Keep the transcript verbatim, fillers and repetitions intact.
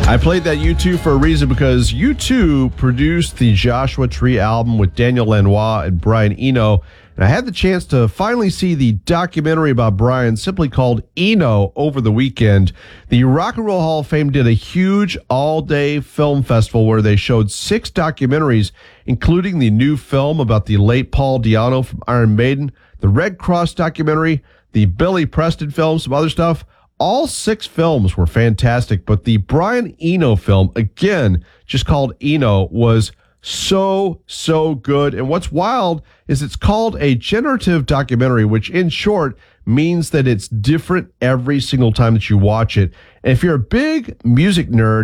I played that U two for a reason because U two produced the Joshua Tree album with Daniel Lanois and Brian Eno. And I had the chance to finally see the documentary about Brian, simply called Eno, over the weekend. The Rock and Roll Hall of Fame did a huge all-day film festival where they showed six documentaries, including the new film about the late Paul Di'Anno from Iron Maiden, the Red Cross documentary, the Billy Preston film, some other stuff. All six films were fantastic, but the Brian Eno film, again, just called Eno, was so, so good. And what's wild is it's called a generative documentary, which in short means that it's different every single time that you watch it. And if you're a big music nerd,